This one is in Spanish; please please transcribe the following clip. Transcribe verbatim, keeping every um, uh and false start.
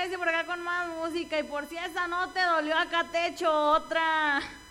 dice por acá con más música. Y por si esa no te dolió, acá te echo otra.